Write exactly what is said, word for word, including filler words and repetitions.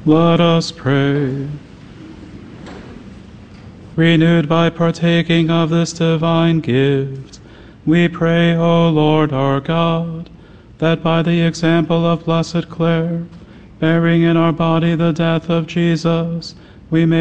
Let us pray. Renewed by partaking of this divine gift, we pray, O Lord our God, that by the example of Blessed Clare, bearing in our body the death of Jesus, we may